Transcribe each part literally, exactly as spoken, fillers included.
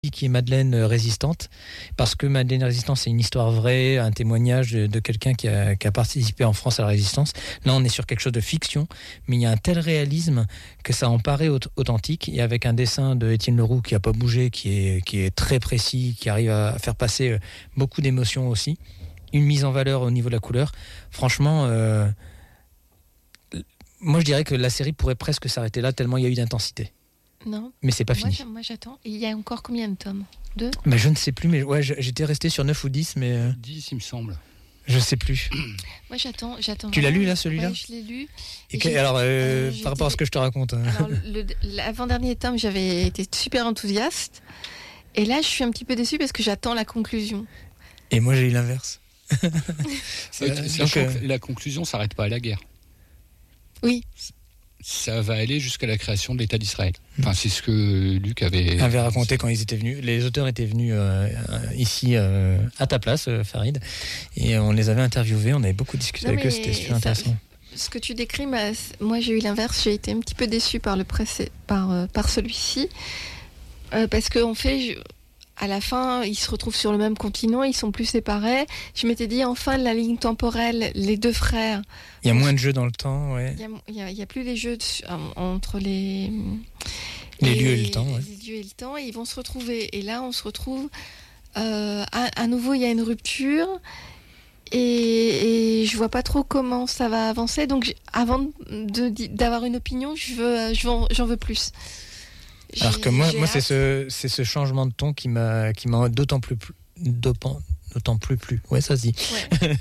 qui est Madeleine Résistante, parce que Madeleine Résistante, c'est une histoire vraie, un témoignage de, de quelqu'un qui a, qui a participé en France à la Résistance. Là, on est sur quelque chose de fiction, mais il y a un tel réalisme que ça en paraît authentique, et avec un dessin de Étienne Leroux qui n'a pas bougé, qui est, qui est très précis, qui arrive à faire passer beaucoup d'émotions aussi, une mise en valeur au niveau de la couleur. Franchement, euh, moi je dirais que la série pourrait presque s'arrêter là, tellement il y a eu d'intensité. Non. Mais c'est pas moi, fini. Moi j'attends. Et il y a encore combien de tomes ? Deux ? Mais je ne sais plus, mais ouais, j'étais resté sur neuf ou dix, mais. Euh... dix, il me semble. Je sais plus. Moi j'attends. j'attends tu l'as lu là, celui-là ? Ouais, je l'ai lu. Et, et que, alors, euh, euh, par rapport à ce que je te raconte. Hein. Alors, le, l'avant-dernier tome, j'avais été super enthousiaste. Et là, je suis un petit peu déçue parce que j'attends la conclusion. Et moi, j'ai eu l'inverse. c'est, euh, donc, euh... La conclusion s'arrête pas à la guerre. Oui. Ça va aller jusqu'à la création de l'État d'Israël. Enfin, c'est ce que Luc avait... avait raconté quand ils étaient venus. Les auteurs étaient venus euh, ici euh, à ta place, euh, Farid, et on les avait interviewés. On avait beaucoup discuté non, avec eux. C'était super ça, intéressant. Ce que tu décris, bah, moi j'ai eu l'inverse. J'ai été un petit peu déçue par le pressé, par euh, par celui-ci, euh, parce qu'on fait. Je... À la fin, ils se retrouvent sur le même continent, ils sont plus séparés. Je m'étais dit, enfin, la ligne temporelle, les deux frères. Il y a moins de jeux dans le temps, ouais. Il n'y a, a, a plus les jeux de, euh, entre les... Les et, lieux et le temps, ouais. Les lieux et le temps, et ils vont se retrouver. Et là, on se retrouve... Euh, à, à nouveau, il y a une rupture. Et, et je vois pas trop comment ça va avancer. Donc, avant de, d'avoir une opinion, je veux, je veux, j'en veux plus. Alors que moi, moi c'est, ce, c'est ce changement de ton qui m'a, qui m'a d'autant plus, d'autant, d'autant plus plu. Ouais, ça se dit. Ouais.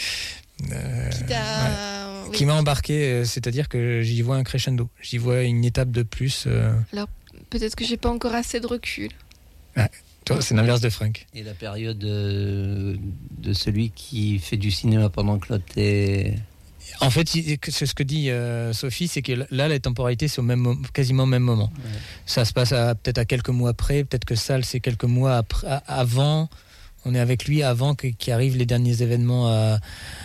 euh, qui, ouais. oui. qui m'a embarqué, c'est-à-dire que j'y vois un crescendo. J'y vois une étape de plus. Euh... Alors, peut-être que j'ai pas encore assez de recul. Ouais. Toi, c'est l'inverse de Frank. Et la période de, de celui qui fait du cinéma pendant que l'autre est... En fait, c'est ce que dit euh, Sophie, c'est que là, la temporalité, c'est au même, quasiment au même moment. Ouais. Ça se passe à, peut-être à quelques mois après, peut-être que Sal, c'est quelques mois après, à, avant. On est avec lui avant que, qu'arrivent les derniers événements à,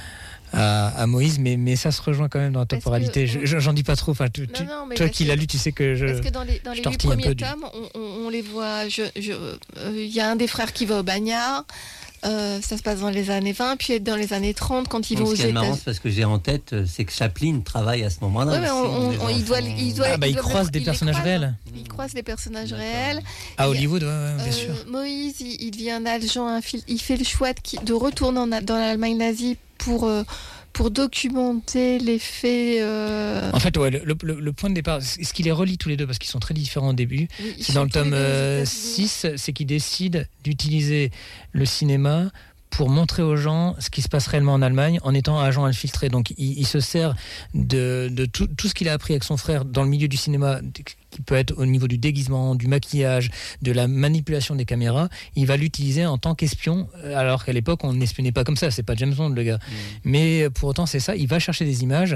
à, à Moïse, mais, mais ça se rejoint quand même dans la temporalité. Que, je, j'en dis pas trop. Enfin, tu, non, non, toi qui l'as lu, tu sais que je. Parce que dans les, dans les huit premiers tomes, on, on, on les voit. Il je, je, euh, y a un des frères qui va au bagnard. Euh, ça se passe dans les années vingt, puis dans les années trente, quand ils bon, vont aux États-Unis. Ce qui est marrant, c'est parce que j'ai en tête, c'est que Chaplin travaille à ce moment-là. Oui, mais on, on, on, il doit, il doit, ah bah il, il croise doit, des il personnages croise, réels. Il croise des personnages D'accord. réels. À Hollywood, ouais, ouais, bien euh, sûr. Moïse, il, il devient un agent, il fait le choix de, de retourner en, dans l'Allemagne nazie pour... Euh, pour documenter les faits... Euh... En fait, ouais, le, le, le point de départ, ce qui les relie tous les deux, parce qu'ils sont très différents au début, oui, c'est dans le tome euh, six, c'est qu'ils décident d'utiliser le cinéma pour montrer aux gens ce qui se passe réellement en Allemagne en étant agent infiltré. Donc il, il se sert de, de tout, tout ce qu'il a appris avec son frère dans le milieu du cinéma, qui peut être au niveau du déguisement, du maquillage, de la manipulation des caméras. Il va l'utiliser en tant qu'espion, alors qu'à l'époque on n'espionnait pas comme ça, c'est pas James Bond le gars. Mmh. Mais pour autant c'est ça, il va chercher des images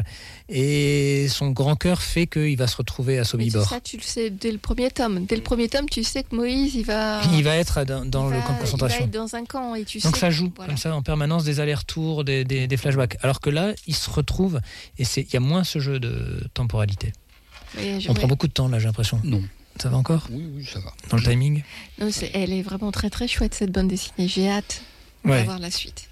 et son grand cœur fait qu'il va se retrouver à Sobibor. Ça tu le sais dès le premier tome. Dès le premier tome tu sais que Moïse il va... Il va être dans, dans le va, camp de concentration. Il va être dans un camp et tu Donc sais ça joue voilà. Comme ça en permanence des allers-retours, des, des, des flashbacks. Alors que là il se retrouve et il y a moins ce jeu de temporalité. On prend vais... beaucoup de temps là, j'ai l'impression. Non. Ça va encore ? Oui, oui, ça va. Dans le timing ? Non, c'est, elle est vraiment très très chouette cette bande dessinée. J'ai hâte ouais. d'avoir la suite.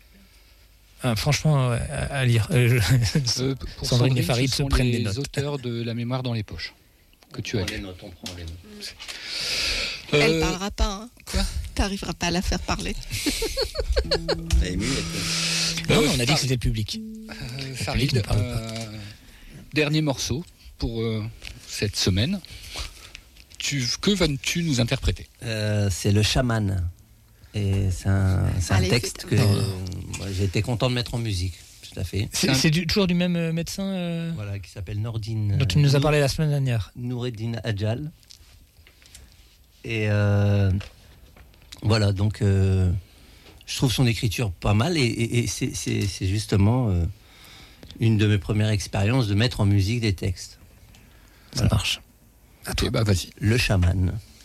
Ah, franchement, ouais, à lire. Euh, je... euh, pour Sandrine, Sandrine et Farid se prennent des notes. Les auteurs de La mémoire dans les poches que on tu as lu. Notes, on prend les notes. Euh... Elle parlera pas. Hein. Quoi ? T'arriveras pas à la faire parler. Elle est muette. Non, on a dit que c'était le public. Euh, Farid, le public euh, dernier morceau pour euh, cette semaine. Tu, que vas-tu nous interpréter ? euh, C'est Le Chaman. Et c'est un, c'est Allez, un texte c'est... que euh, moi, j'ai été content de mettre en musique. Tout à fait. C'est, c'est du, toujours du même euh, médecin euh... Voilà, qui s'appelle Nordine. Dont tu nous as parlé la semaine dernière. Noureddin Adjal. Et euh, voilà, donc euh, je trouve son écriture pas mal. Et, et, et c'est, c'est, c'est justement euh, une de mes premières expériences de mettre en musique des textes. Ça voilà. marche. À toi, bah vas-y. Le Chaman.